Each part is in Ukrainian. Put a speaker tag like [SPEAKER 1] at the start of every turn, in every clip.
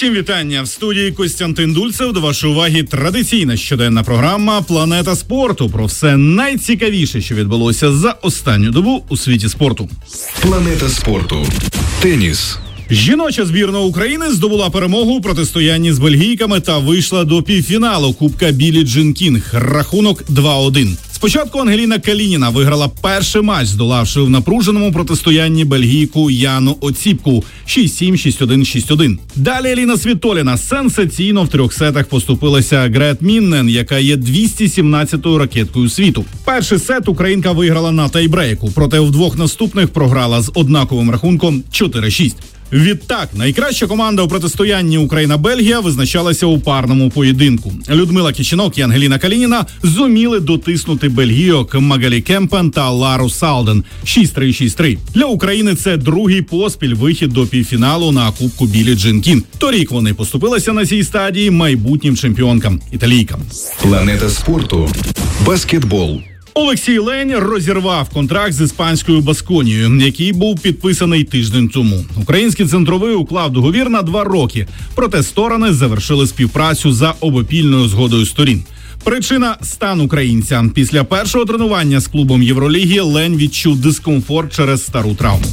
[SPEAKER 1] Усім вітання! В студії Костянтин Дульцев. До вашої уваги традиційна щоденна програма «Планета спорту» про все найцікавіше, що відбулося за останню добу у світі спорту.
[SPEAKER 2] Планета спорту. Теніс.
[SPEAKER 1] Жіноча збірна України здобула перемогу у протистоянні з бельгійками та вийшла до півфіналу Кубка Біллі Джин Кінг. Рахунок 2-1. Спочатку Ангеліна Калініна виграла перший матч, здолавши в напруженому протистоянні бельгійку Яну Оціпку 6-7, 6-1, 6-1. Далі Еліна Світоліна сенсаційно в 3 сетах поступилася Грет Міннен, яка є 217-ю ракеткою світу. Перший сет українка виграла на тайбрейку, проте в 2 наступних програла з однаковим рахунком 4-6. Відтак, найкраща команда у протистоянні Україна-Бельгія визначалася у парному поєдинку. Людмила Кічинок і Ангеліна Калініна зуміли дотиснути бельгійок Магалі Кемпен та Лару Салден 6-3, 6-3. Для України це другий поспіль вихід до півфіналу на Кубку Біллі Джин Кінг. Торік вони поступилися на цій стадії майбутнім чемпіонкам – італійкам.
[SPEAKER 2] Планета спорту. Баскетбол.
[SPEAKER 1] Олексій Лень розірвав контракт з іспанською Басконією, який був підписаний тиждень тому. Український центровий уклав договір на 2 роки, проте сторони завершили співпрацю за обопільною згодою сторін. Причина – стан українця. Після першого тренування з клубом Євроліги Лень відчув дискомфорт через стару травму.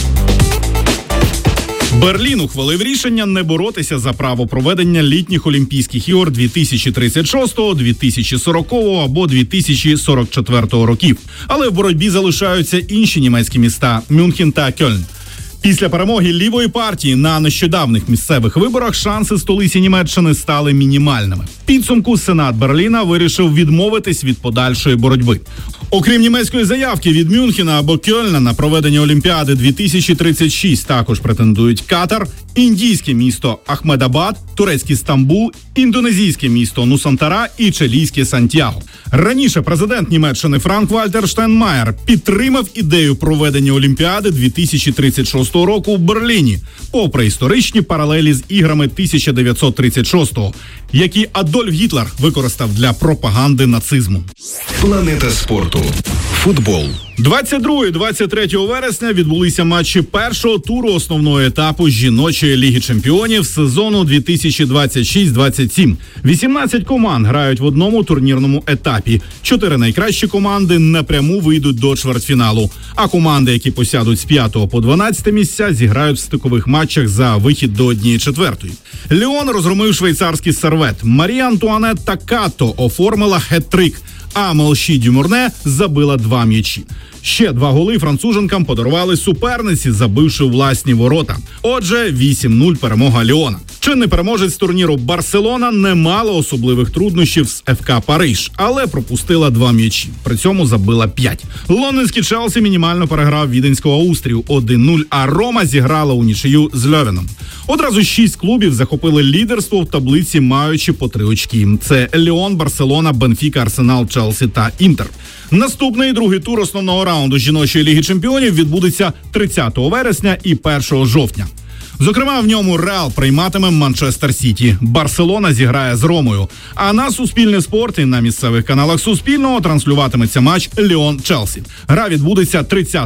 [SPEAKER 1] Берлін ухвалив рішення не боротися за право проведення літніх Олімпійських ігор 2036, 2040 або 2044 років. Але в боротьбі залишаються інші німецькі міста – Мюнхен та Кьольн. Після перемоги лівої партії на нещодавних місцевих виборах шанси столиці Німеччини стали мінімальними. В підсумку Сенат Берліна вирішив відмовитись від подальшої боротьби. Окрім німецької заявки від Мюнхена або Кьольна на проведення Олімпіади 2036 також претендують Катар, індійське місто Ахмедабад, турецький Стамбул, індонезійське місто Нусантара і чилійське Сантьяго. Раніше президент Німеччини Франк-Вальтер Штайнмаєр підтримав ідею проведення Олімпіади 2036 року в Берліні, попри історичні паралелі з іграми 1936, які Адольф Гітлер використав для пропаганди нацизму.
[SPEAKER 2] Планета спорту. Футбол.
[SPEAKER 1] 22-23 вересня відбулися матчі першого туру основного етапу жіночої Ліги чемпіонів сезону 2026-27. 18 команд грають в одному турнірному етапі. 4 найкращі команди напряму вийдуть до чвертьфіналу. А команди, які посядуть з 5 по 12 місця, зіграють в стикових матчах за вихід до 1/4. Ліон розгромив швейцарський Сервет. Марія Антуанетта Като оформила хет-трик, а Мелші Дюмурне забила 2 м'ячі. Ще 2 голи француженкам подарували суперниці, забивши власні ворота. Отже, 8-0 перемога Ліона. Чинний переможець турніру Барселона не мала особливих труднощів з ФК Париж, але пропустила 2 м'ячі. При цьому забила 5. Лондонський Челсі мінімально переграв віденського Аустрію 1-0, а Рома зіграла у нічию з Льовеном. Одразу 6 клубів захопили лідерство в таблиці, маючи по 3 очки. Це Ліон, Барселона, Бенфіка, Арсенал, Челсі та Інтер. Наступний другий тур основного раунду жіночої Ліги чемпіонів відбудеться 30 вересня і 1 жовтня. Зокрема, в ньому Реал прийматиме Манчестер Сіті, Барселона зіграє з Ромою, а на Суспільне спорт і на місцевих каналах Суспільного транслюватиметься матч Ліон-Челсі. Гра відбудеться 30